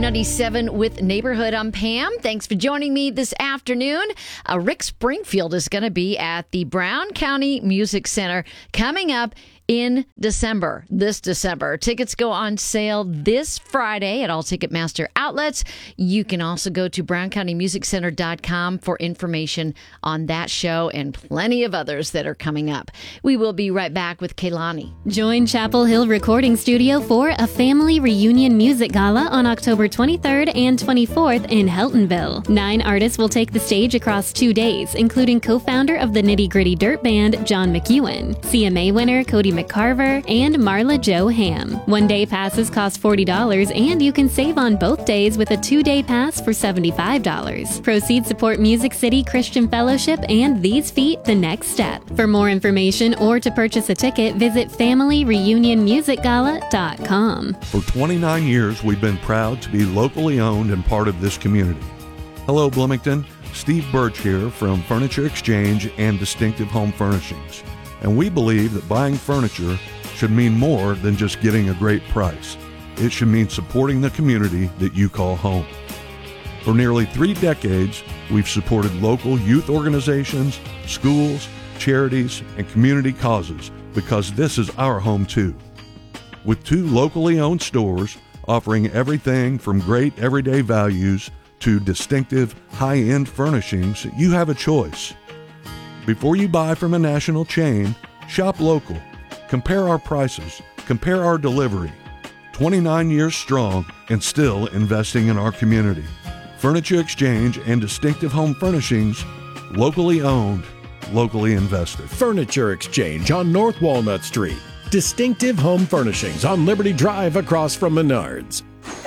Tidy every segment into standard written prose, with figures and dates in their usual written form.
97 with Neighborhood. I'm Pam. Thanks for joining me this afternoon. Rick Springfield is going to be at the Brown County Music Center coming up in this December. Tickets go on sale this Friday at all Ticketmaster outlets. You can also go to browncountymusiccenter.com for information on that show and plenty of others that are coming up. We will be right back with Kaylani. Join Chapel Hill Recording Studio for a family reunion music gala on October 23rd and 24th in Heltonville. 9 artists will take the stage across 2 days, including co-founder of the Nitty Gritty Dirt Band, John McEwen, CMA winner Cody McCarver, and Marla Jo Ham. 1-day passes cost $40, and you can save on both days with a 2-day pass for $75. Proceeds support Music City Christian Fellowship and These Feet The Next Step. For more information or to purchase a ticket, visit FamilyReunionMusicGala.com. For 29 years, we've been proud to be locally owned and part of this community. Hello, Bloomington. Steve Birch here from Furniture Exchange and Distinctive Home Furnishings. And we believe that buying furniture should mean more than just getting a great price. It should mean supporting the community that you call home. For nearly 3 decades, we've supported local youth organizations, schools, charities, and community causes because this is our home too. With 2 locally owned stores offering everything from great everyday values to distinctive high-end furnishings, you have a choice. Before you buy from a national chain, shop local. Compare our prices. Compare our delivery. 29 years strong and still investing in our community. Furniture Exchange and Distinctive Home Furnishings, locally owned, locally invested. Furniture Exchange on North Walnut Street. Distinctive Home Furnishings on Liberty Drive across from Menards.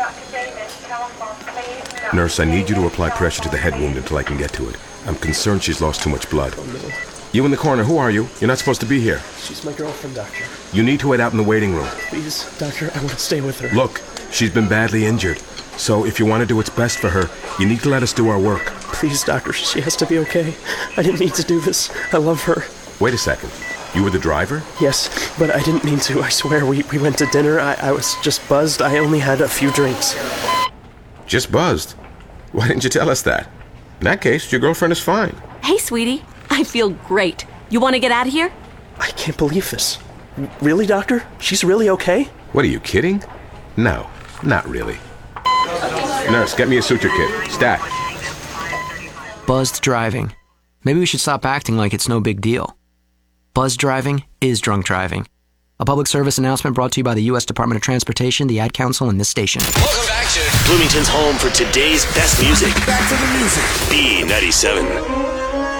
Nurse, I need you to apply pressure to the head wound until I can get to it. I'm concerned she's lost too much blood. Oh, no. You in the corner, who are you? You're not supposed to be here. She's my girlfriend, doctor. You need to wait out in the waiting room. Please, doctor, I want to stay with her. Look, she's been badly injured. So if you want to do what's best for her, you need to let us do our work. Please, doctor, she has to be okay. I didn't mean to do this. I love her. Wait a second. You were the driver? Yes, but I didn't mean to. I swear, we went to dinner. I was just buzzed. I only had a few drinks. Just buzzed? Why didn't you tell us that? In that case, your girlfriend is fine. Hey, sweetie. I feel great. You want to get out of here? I can't believe this. Really, doctor? She's really okay? What, are you kidding? No, not really. Nurse, get me a suture kit. Stat. Buzzed driving. Maybe we should stop acting like it's no big deal. Buzzed driving is drunk driving. A public service announcement brought to you by the U.S. Department of Transportation, the Ad Council, and this station. Welcome back to Bloomington's home for today's best music. Back to the music. B97.